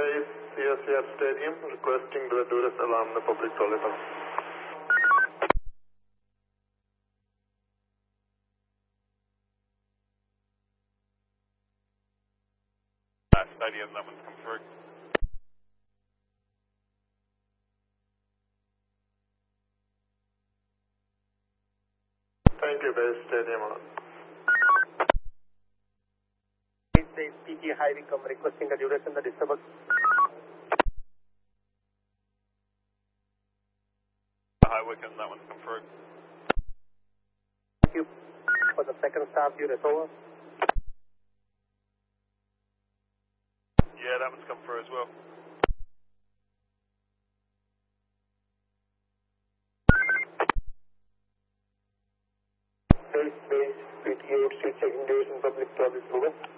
base, CSCR Stadium, requesting the Duress alarm the public toilet. Stadium, that one's come through. Thank you, base, Stadium on. Base PG High Wing requesting the duration the disturbance. High Wycombe, that one's come through. Thank you for the second staff unit over. Yeah, that one's come through as well. Base, PTO, street checking duration public service over.